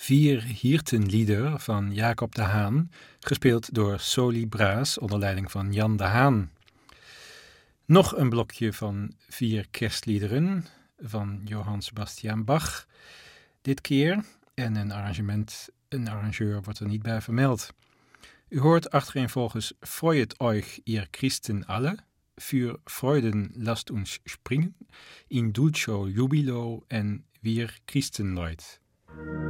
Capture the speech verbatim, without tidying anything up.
Vier Hirtenlieder van Jacob de Haan, gespeeld door Soli Braas onder leiding van Jan de Haan. Nog een blokje van vier kerstliederen van Johann Sebastian Bach. Dit keer, en een arrangement, een arrangeur wordt er niet bij vermeld. U hoort achtereenvolgens Freuet euch ihr Christen alle, Für Freuden lasst uns springen, In dulcio jubilo en Wir Christenleut.